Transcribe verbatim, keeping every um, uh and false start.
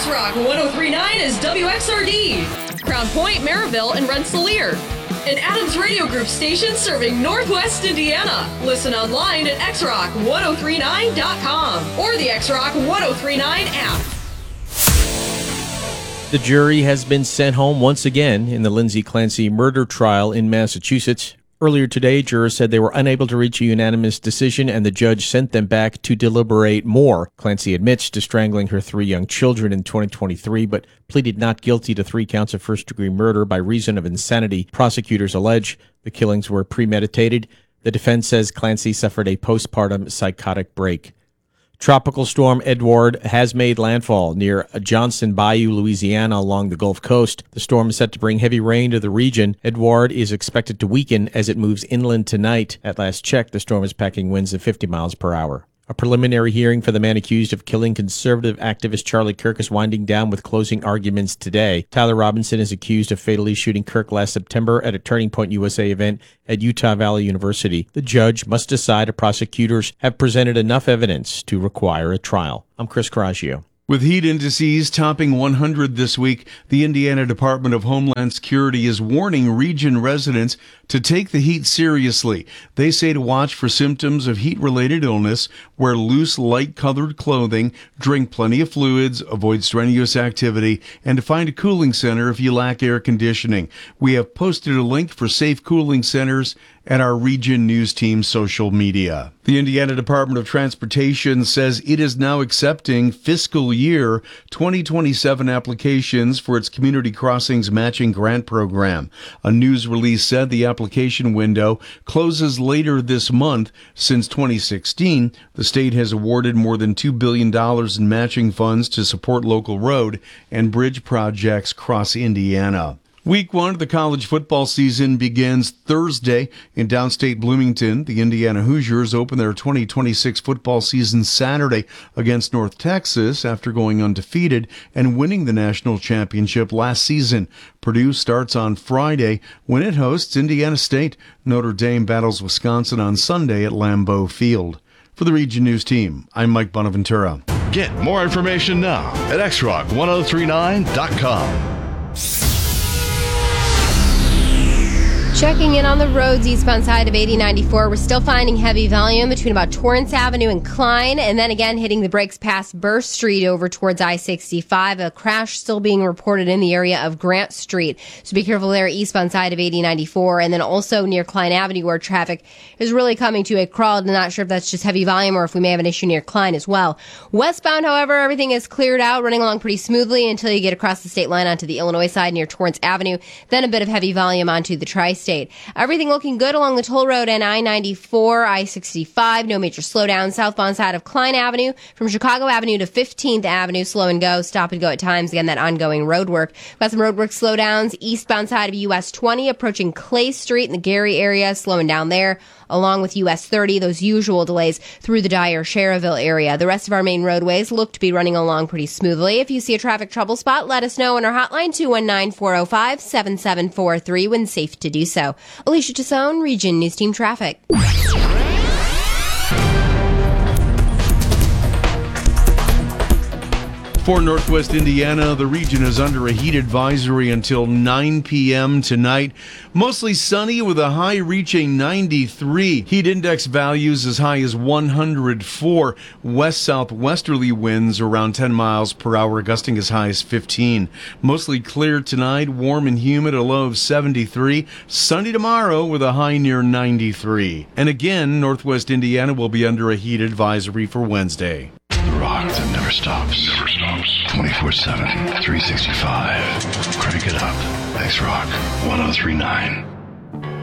X-Rock one oh three point nine is W X R D. Crown Point, Maryville, and Rensselaer. An Adams Radio Group station serving Northwest Indiana. Listen online at x rock ten thirty-nine dot com or the X-Rock ten thirty-nine app. The jury has been sent home once again in the Lindsay Clancy murder trial in Massachusetts. Earlier today, jurors said they were unable to reach a unanimous decision, and the judge sent them back to deliberate more. Clancy admits to strangling her three young children in twenty twenty-three, but pleaded not guilty to three counts of first-degree murder by reason of insanity. Prosecutors allege the killings were premeditated. The defense says Clancy suffered a postpartum psychotic break. Tropical storm Edward has made landfall near Johnston Bayou, Louisiana, along the Gulf Coast. The storm is set to bring heavy rain to the region. Edward is expected to weaken as it moves inland tonight. At last check, the storm is packing winds of fifty miles per hour. A preliminary hearing for the man accused of killing conservative activist Charlie Kirk is winding down with closing arguments today. Tyler Robinson is accused of fatally shooting Kirk last September at a Turning Point U S A event at Utah Valley University. The judge must decide if prosecutors have presented enough evidence to require a trial. I'm Chris Coraggio. With heat indices topping one hundred this week, the Indiana Department of Homeland Security is warning region residents to take the heat seriously. They say to watch for symptoms of heat-related illness, wear loose, light-colored clothing, drink plenty of fluids, avoid strenuous activity, and to find a cooling center if you lack air conditioning. We have posted a link for safe cooling centers at our Region News Team's social media. The Indiana Department of Transportation says it is now accepting fiscal year twenty twenty-seven applications for its Community Crossings Matching Grant Program. A news release said the application window closes later this month. Since twenty sixteen, the state has awarded more than two billion dollars in matching funds to support local road and bridge projects across Indiana. Week one of the college football season begins Thursday in downstate Bloomington. The Indiana Hoosiers open their twenty twenty-six football season Saturday against North Texas after going undefeated and winning the national championship last season. Purdue starts on Friday when it hosts Indiana State. Notre Dame battles Wisconsin on Sunday at Lambeau Field. For the Region News Team, I'm Mike Bonaventura. Get more information now at x rock ten thirty-nine dot com. Checking in on the roads eastbound side of eighty ninety-four, we're still finding heavy volume between about Torrance Avenue and Klein, and then again hitting the brakes past Burr Street over towards I sixty-five. A crash still being reported in the area of Grant Street, so be careful there eastbound side of eighty ninety-four, and then also near Klein Avenue where traffic is really coming to a crawl. I'm not sure if that's just heavy volume or if we may have an issue near Klein as well. Westbound, however, everything is cleared out, running along pretty smoothly until you get across the state line onto the Illinois side near Torrance Avenue, then a bit of heavy volume onto the Tri-State. Everything looking good along the toll road and I ninety-four, I sixty-five. No major slowdown. Southbound side of Klein Avenue from Chicago Avenue to fifteenth Avenue. Slow and go. Stop and go at times. Again, that ongoing road work. Got some road work slowdowns. Eastbound side of U S twenty approaching Clay Street in the Gary area. Slowing down there. Along with U S thirty, those usual delays through the Dyer Cherville area. The rest of our main roadways look to be running along pretty smoothly. If you see a traffic trouble spot, let us know on our hotline, two one nine, four oh five, seven seven four three, when safe to do so. Alicia Tassone, Region News Team Traffic. For Northwest Indiana, the region is under a heat advisory until nine p.m. tonight. Mostly sunny with a high reaching ninety-three. Heat index values as high as one hundred four. West-southwesterly winds around ten miles per hour, gusting as high as fifteen. Mostly clear tonight, warm and humid, a low of seventy-three. Sunny tomorrow with a high near ninety-three. And again, Northwest Indiana will be under a heat advisory for Wednesday. The rock that never stops. Never stops. twenty-four seven, three sixty-five. Crank it up. X-Rock ten thirty-nine.